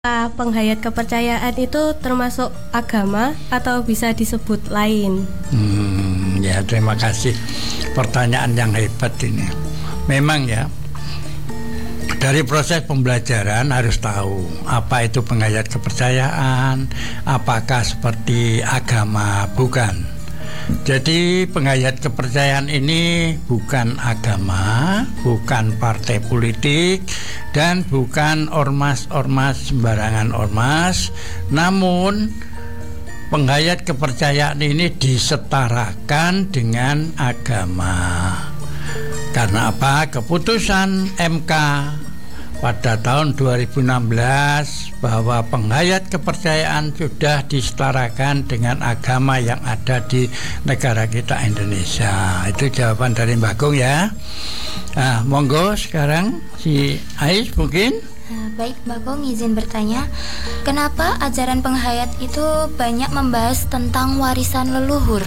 Penghayat kepercayaan itu termasuk agama atau bisa disebut lain? Ya, terima kasih. Pertanyaan yang hebat ini. Memang ya, dari proses pembelajaran harus tahu apa itu penghayat kepercayaan, apakah seperti agama, bukan. Jadi penghayat kepercayaan ini bukan agama, bukan partai politik, dan bukan ormas-ormas sembarangan ormas. Namun penghayat kepercayaan ini disetarakan dengan agama. Karena apa? Keputusan MK pada tahun 2016 bahwa penghayat kepercayaan sudah disetarakan dengan agama yang ada di negara kita Indonesia. Itu jawaban dari Mbak Agung ya. Nah, monggo sekarang si Ais mungkin. Baik, Mbak Agung izin bertanya, kenapa ajaran penghayat itu banyak membahas tentang warisan leluhur?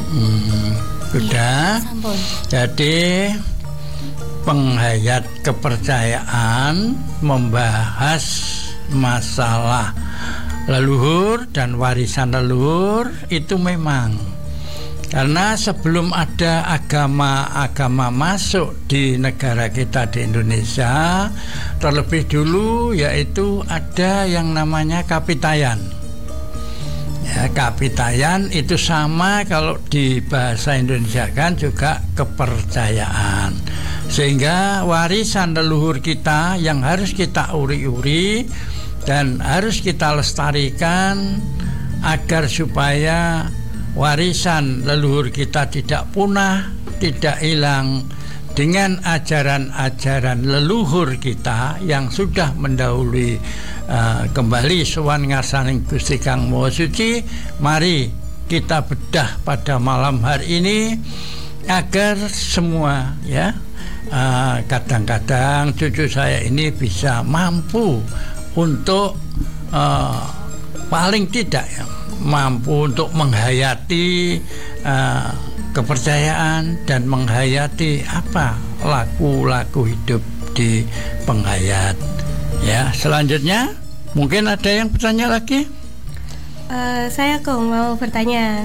Sudah. Jadi penghayat kepercayaan membahas masalah leluhur dan warisan leluhur itu memang karena sebelum ada agama masuk di negara kita di Indonesia, terlebih dulu yaitu ada yang namanya kapitayan. Ya, kapitayan itu sama kalau di bahasa Indonesia kan juga kepercayaan. Sehingga warisan leluhur kita yang harus kita uri-uri dan harus kita lestarikan agar supaya warisan leluhur kita tidak punah, tidak hilang dengan ajaran-ajaran leluhur kita yang sudah mendahului kembali sowan ngarsaning Gusti Kang Maha Suci. Mari kita bedah pada malam hari ini agar semua ya, kadang-kadang cucu saya ini bisa mampu untuk paling tidak ya, mampu untuk menghayati kepercayaan dan menghayati apa laku-laku hidup di penghayat. Ya, selanjutnya mungkin ada yang bertanya lagi. Saya kok mau bertanya.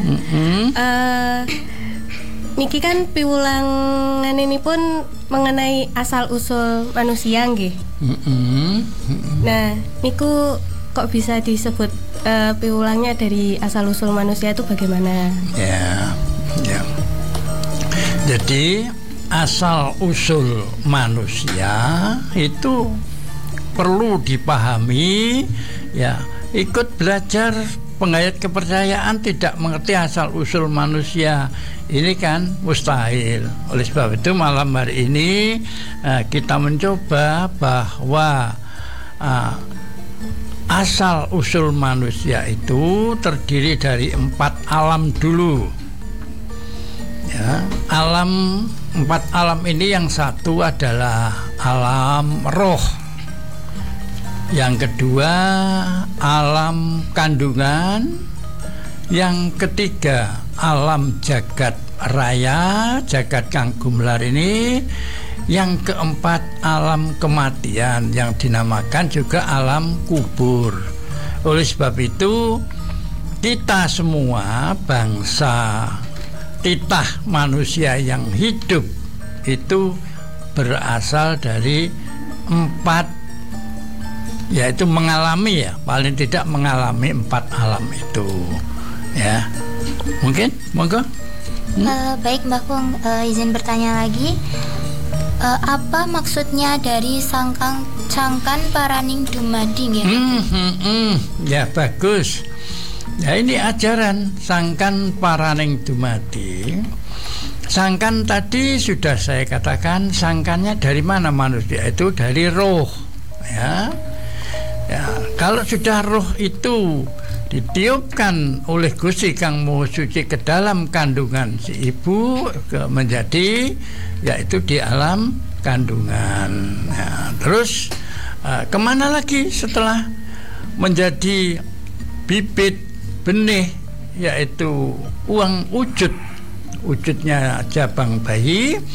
Niki kan piwulangan ini pun mengenai asal usul manusia nggih. Nah, niku kok bisa disebut piwulangnya dari asal usul manusia itu bagaimana? Ya. Jadi asal usul manusia itu perlu dipahami ya. Ikut belajar penghayat kepercayaan tidak mengerti asal usul manusia ini kan mustahil. Oleh sebab itu malam hari ini kita mencoba bahwa asal usul manusia itu terdiri dari 4 alam dulu ya. 4 alam ini yang satu adalah alam roh, yang kedua alam kandungan, yang ketiga alam jagat raya, jagat kang gumelar ini, yang keempat alam kematian yang dinamakan juga alam kubur. Oleh sebab itu kita semua bangsa titah manusia yang hidup itu berasal dari 4, yaitu mengalami ya, paling tidak mengalami 4 alam itu ya. Mungkin monggo. Baik Mbak Agung, izin bertanya lagi, apa maksudnya dari cangkan paraning dumading ya? Ya bagus. Ya ini ajaran sangkan paraning dumadi. Sangkan tadi sudah saya katakan, sangkannya dari mana manusia itu dari roh ya. Ya, kalau sudah roh itu ditiupkan oleh Gusti Kang Maha Suci ke dalam kandungan si ibu menjadi yaitu di alam kandungan. Ya, terus kemana lagi setelah menjadi bibit benih yaitu uang wujudnya jabang bayi,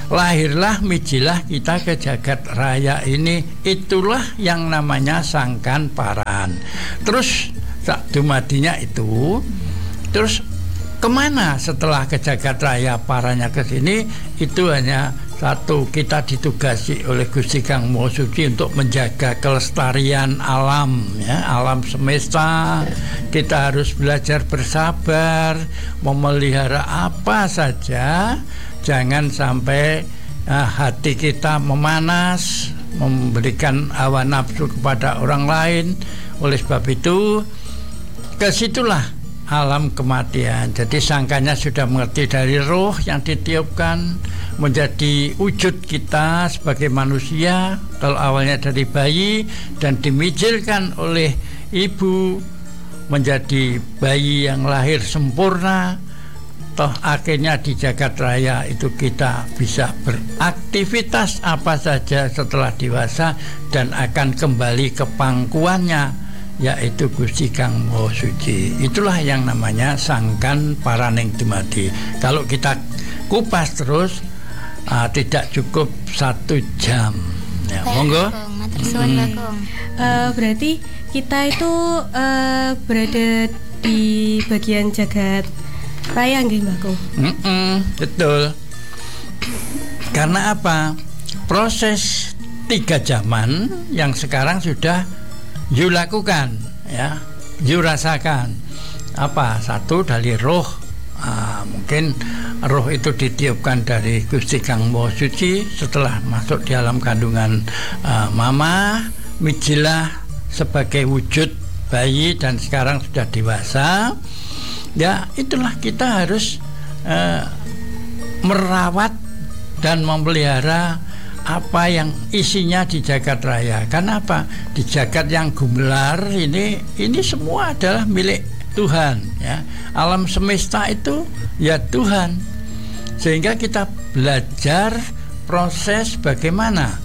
lahirlah mijilah kita ke jagat raya ini. Itulah yang namanya sangkan paran. Terus sak dumadinya itu, terus kemana setelah ke jagat raya paranya ke sini? Itu hanya satu, kita ditugasi oleh Gusti Kang Maha Suci untuk menjaga kelestarian alam, ya, alam semesta. Kita harus belajar bersabar, memelihara apa saja, jangan sampai hati kita memanas, memberikan hawa nafsu kepada orang lain. Oleh sebab itu, kesitulah alam kematian. Jadi sangkanya sudah mengerti dari roh yang ditiupkan menjadi wujud kita sebagai manusia. Kalau awalnya dari bayi dan dimijilkan oleh ibu menjadi bayi yang lahir sempurna, toh akhirnya di jagat raya itu kita bisa beraktivitas apa saja setelah dewasa dan akan kembali ke pangkuannya, yaitu Gusti Kang Maha Suci. Itulah yang namanya sangkan paraning dumadi. Kalau kita kupas terus tidak cukup 1 jam. Ya, monggo. Berarti kita itu berada di bagian jagat raya nggih Mbak Kong? Betul. Karena apa? Proses 3 zaman yang sekarang sudah you lakukan, ya, you rasakan. Apa? 1 dari roh. Mungkin roh itu ditiupkan dari Gusti Kang Maha Suci setelah masuk di dalam kandungan mama, mijilah sebagai wujud bayi dan sekarang sudah dewasa. Ya, itulah kita harus merawat dan memelihara apa yang isinya di jagat raya. Karena apa? Di jagat yang gumelar ini semua adalah milik Tuhan, ya. Alam semesta itu ya Tuhan. Sehingga kita belajar proses bagaimana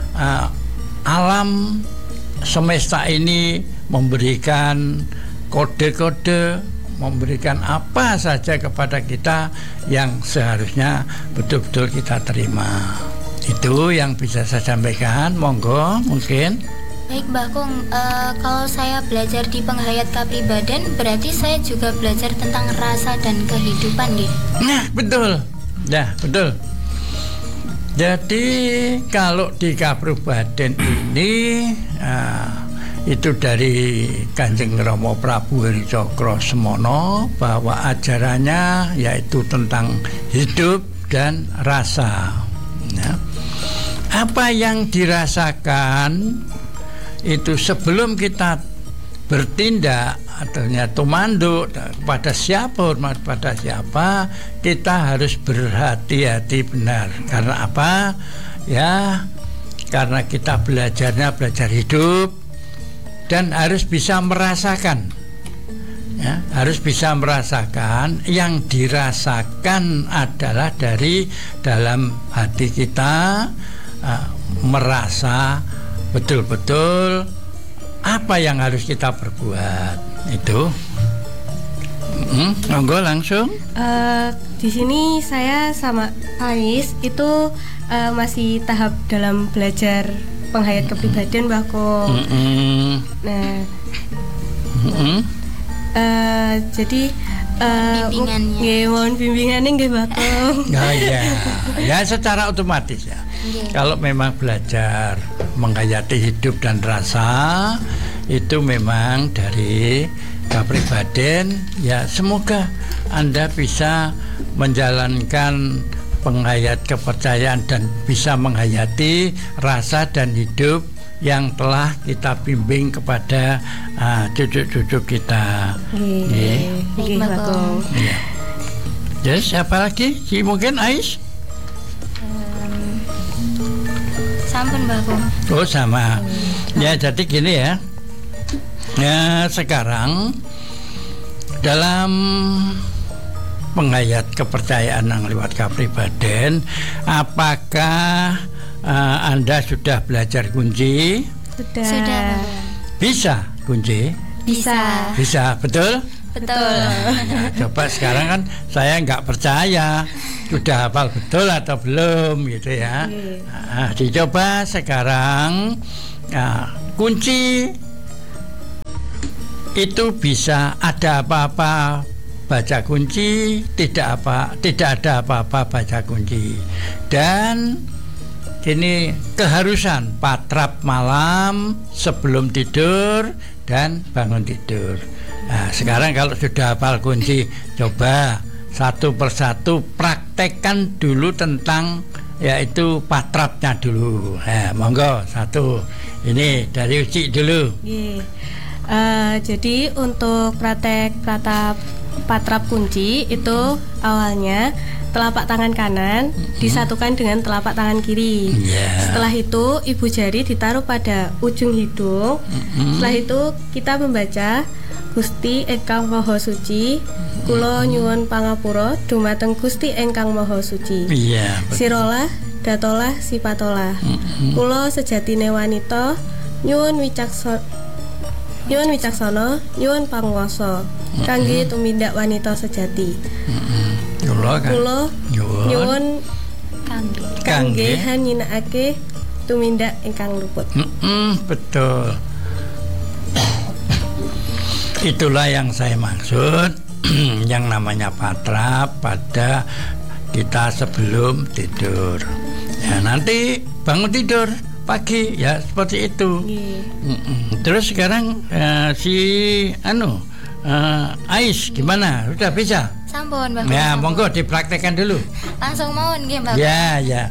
alam semesta ini memberikan kode-kode, memberikan apa saja kepada kita yang seharusnya betul-betul kita terima. Itu yang bisa saya sampaikan. Monggo, mungkin. Baik Mbak Kong, kalau saya belajar di penghayat kapribaden, berarti saya juga belajar tentang rasa dan kehidupan, nggih? Nah, betul. Ya, betul. Jadi kalau di kapribaden ini itu dari Kanjeng Rama Prabu Heri Cokro Semono, bahwa ajarannya yaitu tentang hidup dan rasa, ya. Apa yang dirasakan itu sebelum kita bertindak atau tumanduk kepada siapa, hormat pada siapa, kita harus berhati-hati benar. Karena apa? Ya, karena kita belajar hidup dan harus bisa merasakan, ya, harus bisa merasakan. Yang dirasakan adalah dari dalam hati kita, merasa betul-betul apa yang harus kita perbuat. Itu monggo langsung. Di sini saya sama Ais itu masih tahap dalam belajar penghayat kepribadian Mbak Kong. Nah, jadi mohon bimbingannya nggih Mbak Kong. Ya secara otomatis ya. Kalau memang belajar menghayati hidup dan rasa itu memang dari kapribaden, ya semoga Anda bisa menjalankan penghayat kepercayaan dan bisa menghayati rasa dan hidup yang telah kita bimbing kepada cucu-cucu kita. Nggih Mbak Kong. Yes, siapa lagi? Mungkin Ais? Sampun Mbak Kong. Oh sama. Ya jadi gini ya. Ya sekarang dalam penghayat kepercayaan yang lewat kapribaden, apakah Anda sudah belajar kunci? Sudah. Bisa kunci? Bisa, betul? Betul. Nah, coba sekarang kan saya nggak percaya. sudah hafal betul atau belum gitu ya. Nah, dicoba sekarang. Nah, kunci itu bisa ada apa-apa baca kunci, tidak ada apa-apa baca kunci. Dan ini keharusan patrap malam sebelum tidur dan bangun tidur. Nah, sekarang kalau sudah hafal kunci, coba satu persatu praktekkan dulu tentang yaitu patrapnya dulu. Monggo satu. Ini dari Uci dulu. Jadi untuk praktek patrap kunci itu awalnya telapak tangan kanan disatukan dengan telapak tangan kiri. Setelah itu ibu jari ditaruh pada ujung hidung. Setelah itu kita membaca Gusti Engkang Maha Suci, kula nyuwun pangapura dumateng Gusti Engkang Maha Suci. Sirolah datolah sipatolah. Kula sejatine wanita nyuwun wicaksana, nyuwun panguwasa kangge tumindak wanita sejati. Kula nyuwun kangge nyinakake tumindak ingkang luput. Betul. Itulah yang saya maksud yang namanya patrap pada kita sebelum tidur. Ya, nanti bangun tidur pagi ya seperti itu. Terus sekarang si Ais gimana? Sudah bisa? Sampun, Mbak. Ya, monggo dipraktekkan dulu. Langsung mawon nggih, Mbak. Ya.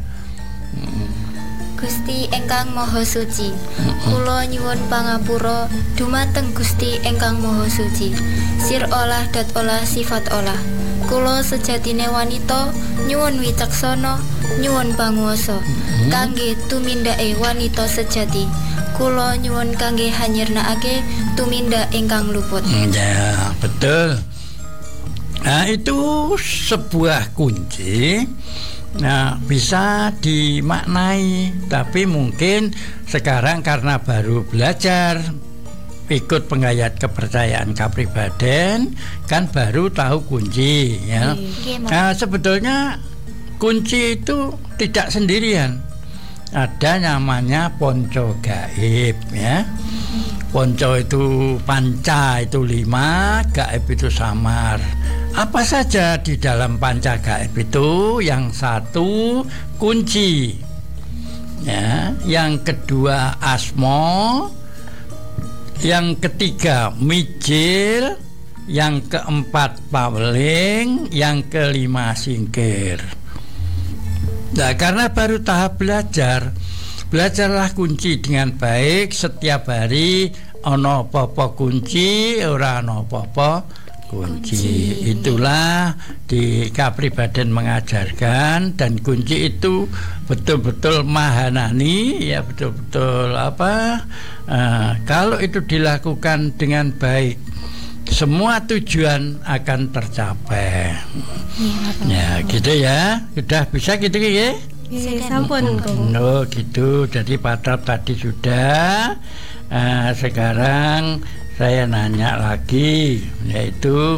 Gusti Engkang Maha Suci, kula nyuwun pangapura dumateng Gusti Engkang Maha Suci. Sir olah dat olah sifat olah. Kula sejatine wanita nyuwun wicaksana, nyuwun panguwasa kangge tumindake wanita sejati. Kula nyuwun kangge hanyirnakake tumindak ingkang luput. Ya, betul. Nah, itu sebuah kunci. Nah, bisa dimaknai, tapi mungkin sekarang karena baru belajar ikut penggayat kepercayaan kepribadian kan baru tahu kunci ya. Nah, sebetulnya kunci itu tidak sendirian. Ada namanya ponco gaib ya. Ponco itu panca itu 5, gaib itu samar. Apa saja di dalam panca gaib itu? Yang satu kunci, ya. Yang kedua asmo, yang ketiga mijil, yang keempat paweling, yang kelima singkir. Nah, karena baru tahap belajar, belajarlah kunci dengan baik. Setiap hari ono apa-apa kunci, ora ono apa-apa kunci. Itulah di Kapribadian mengajarkan, dan kunci itu betul-betul mahanani ya, betul-betul kalau itu dilakukan dengan baik, semua tujuan akan tercapai. Ya gitu ya. Sudah bisa gitu ya. Sampun. Oh gitu. Jadi patrap tadi sudah. Sekarang saya nanya lagi, yaitu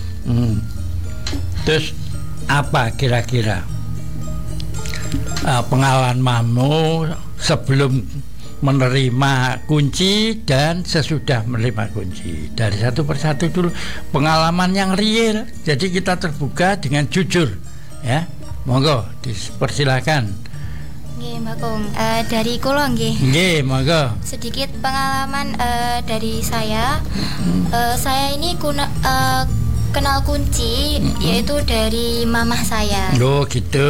terus apa kira-kira pengalamanmu sebelum menerima kunci dan sesudah menerima kunci? Dari satu persatu dulu, pengalaman yang real. Jadi kita terbuka dengan jujur ya. Monggo dipersilakan. Nggih, Mbak Kung. Dari kula nggih. Nggih, monggo. Sedikit pengalaman dari saya. Saya ini kenal kunci yaitu dari mamah saya. Oh, gitu.